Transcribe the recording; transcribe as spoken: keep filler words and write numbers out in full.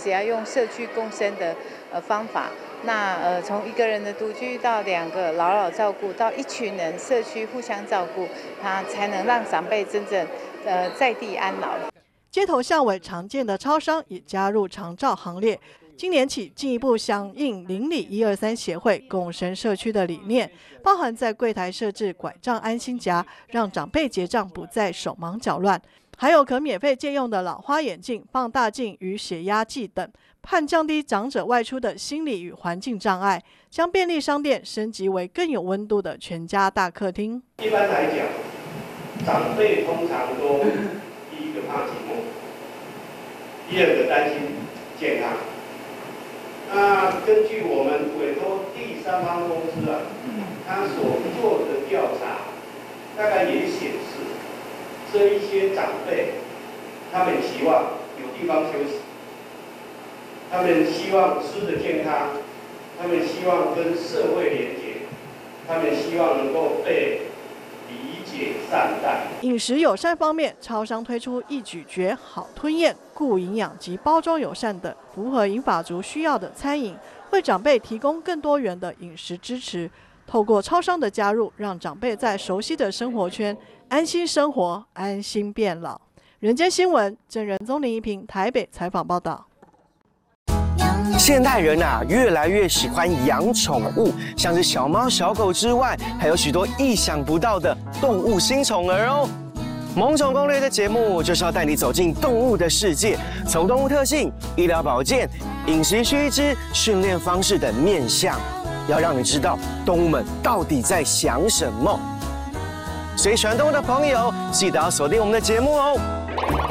始要用社区共生的呃方法。那呃，从一个人的独居到两个老老照顾，到一群人社区互相照顾，他才能让长辈真正呃在地安老。 街头巷尾常见的超商也加入长照行列。今年起，进一步响应邻里一二三协会共生社区的理念，包含在柜台设置拐杖安心夹，让长辈结账不再手忙脚乱；还有可免费借用的老花眼镜、放大镜与血压计等，盼降低长者外出的心理与环境障碍，将便利商店升级为更有温度的全家大客厅。 一般来讲，长辈通常都第一个怕寂寞，第二个担心健康。那根据我们委托第三方公司啊，他所做的调查，大概也显示，这一些长辈，他们希望有地方休息，他们希望吃的健康，他们希望跟社会连结，他们希望能够被理解善待。 饮食友善方面，超商推出易咀嚼、好吞咽、顾营养及包装友善等符合银发族需要的餐饮，为长辈提供更多元的饮食支持。透过超商的加入，让长辈在熟悉的生活圈安心生活、安心变老。人间新闻，郑仁宗、林一平台北采访报道。 现代人啊，越来越喜欢养宠物，像是小猫、小狗之外，还有许多意想不到的动物新宠儿哦。萌宠攻略的节目就是要带你走进动物的世界，从动物特性、医疗保健、饮食须知、训练方式等面向，要让你知道动物们到底在想什么。所以喜欢动物的朋友，记得要锁定我们的节目哦。